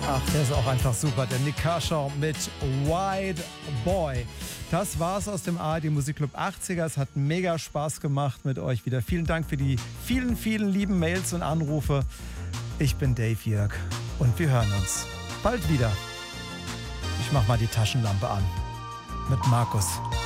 Ach, der ist auch einfach super. Der Nick Kershaw mit White Boy. Das war's aus dem ARD Musikclub 80er. Es hat mega Spaß gemacht mit euch wieder. Vielen Dank für die vielen, vielen lieben Mails und Anrufe. Ich bin Dave Jörg und wir hören uns bald wieder. Ich mach mal die Taschenlampe an. Mit Markus.